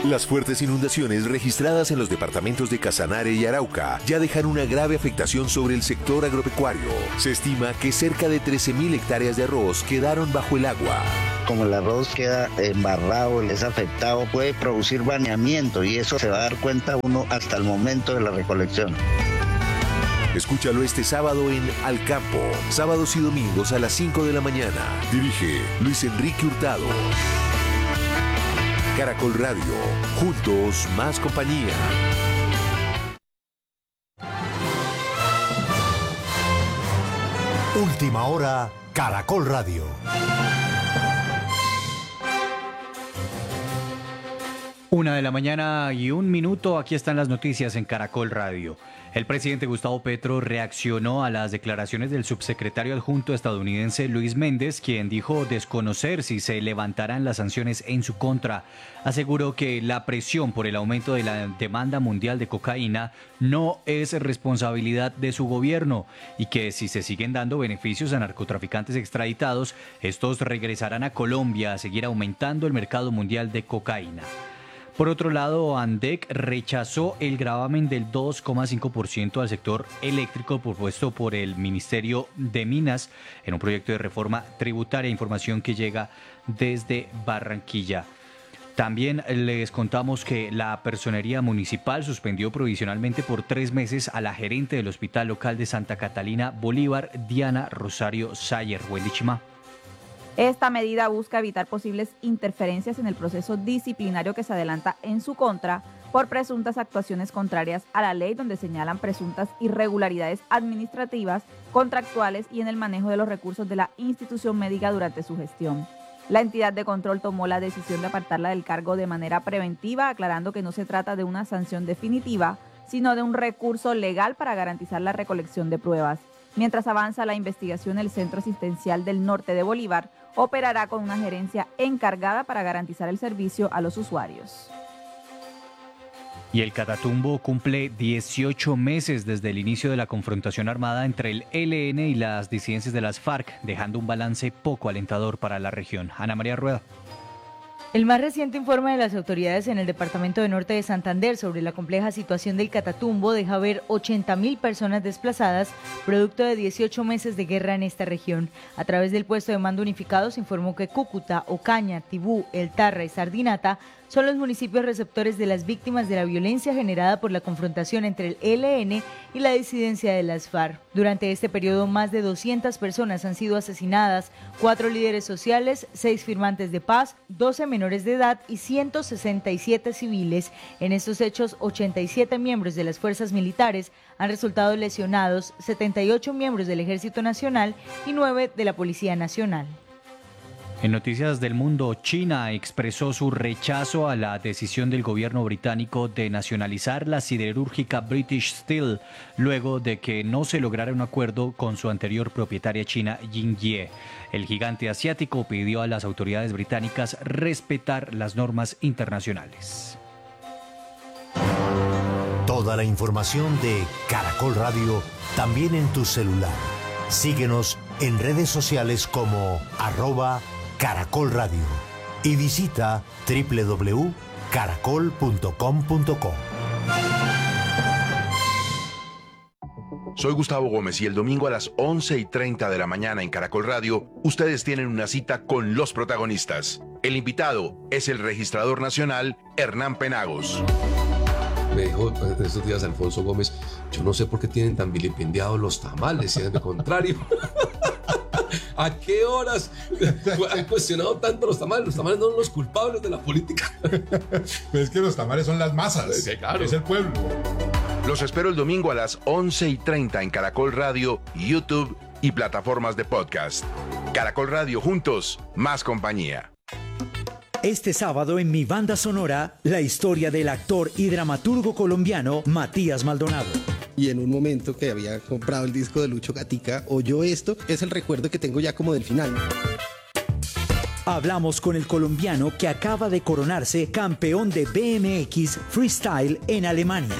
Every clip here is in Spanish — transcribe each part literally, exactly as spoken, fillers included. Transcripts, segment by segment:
Las fuertes inundaciones registradas en los departamentos de Casanare y Arauca ya dejan una grave afectación sobre el sector agropecuario. Se estima que cerca de trece mil hectáreas de arroz quedaron bajo el agua. Como el arroz queda embarrado, es afectado, puede producir baneamiento y eso se va a dar cuenta uno hasta el momento de la recolección. Escúchalo este sábado en Al Campo, sábados y domingos a las cinco de la mañana. Dirige Luis Enrique Hurtado. Caracol Radio, juntos más compañía. Última hora, Caracol Radio. Una de la mañana y un minuto, aquí están las noticias en Caracol Radio. El presidente Gustavo Petro reaccionó a las declaraciones del subsecretario adjunto estadounidense Luis Méndez, quien dijo desconocer si se levantarán las sanciones en su contra. Aseguró que la presión por el aumento de la demanda mundial de cocaína no es responsabilidad de su gobierno y que si se siguen dando beneficios a narcotraficantes extraditados, estos regresarán a Colombia a seguir aumentando el mercado mundial de cocaína. Por otro lado, ANDEC rechazó el gravamen del dos coma cinco por ciento al sector eléctrico propuesto por el Ministerio de Minas en un proyecto de reforma tributaria, información que llega desde Barranquilla. También les contamos que la Personería Municipal suspendió provisionalmente por tres meses a la gerente del Hospital Local de Santa Catalina Bolívar, Diana Rosario Sayer. Wendy Chima. Esta medida busca evitar posibles interferencias en el proceso disciplinario que se adelanta en su contra por presuntas actuaciones contrarias a la ley, donde señalan presuntas irregularidades administrativas, contractuales y en el manejo de los recursos de la institución médica durante su gestión. La entidad de control tomó la decisión de apartarla del cargo de manera preventiva, aclarando que no se trata de una sanción definitiva, sino de un recurso legal para garantizar la recolección de pruebas. Mientras avanza la investigación, el Centro Asistencial del Norte de Bolívar operará con una gerencia encargada para garantizar el servicio a los usuarios. Y el Catatumbo cumple dieciocho meses desde el inicio de la confrontación armada entre el E L N y las disidencias de las FARC, dejando un balance poco alentador para la región. Ana María Rueda. El más reciente informe de las autoridades en el departamento de Norte de Santander sobre la compleja situación del Catatumbo deja ver ochenta mil personas desplazadas, producto de dieciocho meses de guerra en esta región. A través del puesto de mando unificado se informó que Cúcuta, Ocaña, Tibú, El Tarra y Sardinata son los municipios receptores de las víctimas de la violencia generada por la confrontación entre el E L N y la disidencia de las FARC. Durante este periodo, más de doscientas personas han sido asesinadas, cuatro líderes sociales, seis firmantes de paz, doce menores de edad y ciento sesenta y siete civiles. En estos hechos, ochenta y siete miembros de las fuerzas militares han resultado lesionados, setenta y ocho miembros del Ejército Nacional y nueve de la Policía Nacional. En noticias del mundo, China expresó su rechazo a la decisión del gobierno británico de nacionalizar la siderúrgica British Steel, luego de que no se lograra un acuerdo con su anterior propietaria china, Yingye. El gigante asiático pidió a las autoridades británicas respetar las normas internacionales. Toda la información de Caracol Radio también en tu celular. Síguenos en redes sociales como arroba Caracol Radio y visita doble u doble u doble u punto caracol punto com punto co. Soy Gustavo Gómez y el domingo a las once y treinta de la mañana en Caracol Radio, ustedes tienen una cita con los protagonistas. El invitado es el registrador nacional Hernán Penagos. Me dijo en estos días Alfonso Gómez, yo no sé por qué tienen tan vilipendiados los tamales, y es de contrario. ¿A qué horas han cuestionado tanto los tamales? Los tamales no son los culpables de la política. Pues es que los tamales son las masas, sí, claro. Es el pueblo. Los espero el domingo a las once y treinta en Caracol Radio, YouTube y plataformas de podcast. Caracol Radio, juntos, más compañía. Este sábado en Mi Banda Sonora, la historia del actor y dramaturgo colombiano Matías Maldonado. Y en un momento que había comprado el disco de Lucho Gatica, oyó esto, es el recuerdo que tengo ya como del final. Hablamos con el colombiano que acaba de coronarse campeón de B M X Freestyle en Alemania.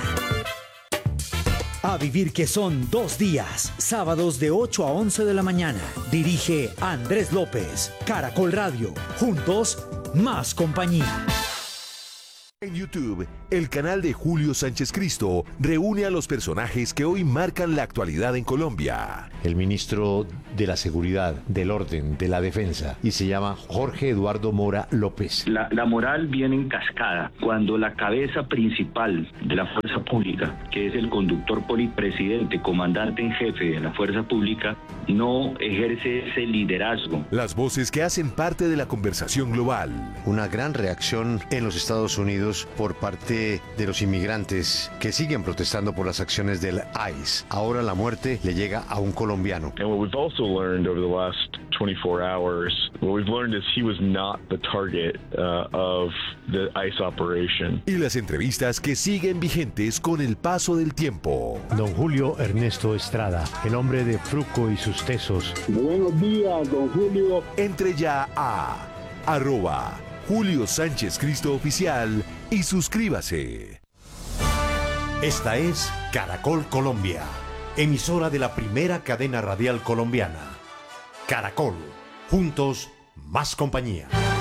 A vivir que son dos días, sábados de ocho a once de la mañana. Dirige Andrés López. Caracol Radio, juntos, más compañía. En YouTube, el canal de Julio Sánchez Cristo reúne a los personajes que hoy marcan la actualidad en Colombia. El ministro de la Seguridad, del Orden, de la Defensa, y se llama Jorge Eduardo Mora López. La, la moral viene en cascada cuando la cabeza principal de la fuerza pública, que es el conductor polipresidente, comandante en jefe de la fuerza pública, no ejerce ese liderazgo. Las voces que hacen parte de la conversación global. Una gran reacción en los Estados Unidos por parte de los inmigrantes que siguen protestando por las acciones del I C E. Ahora la muerte le llega a un colombiano. And what we've also learned over the last twenty-four hours, what we've learned is he was not the target uh, of the I C E operation. Y las entrevistas que siguen vigentes con el paso del tiempo. Don Julio Ernesto Estrada, el hombre de Fruco y sus tesos. Buenos días, don Julio. Entre ya a arroba Julio Sánchez Cristo Oficial y suscríbase. Esta es Caracol Colombia, emisora de la primera cadena radial colombiana. Caracol, juntos, más compañía.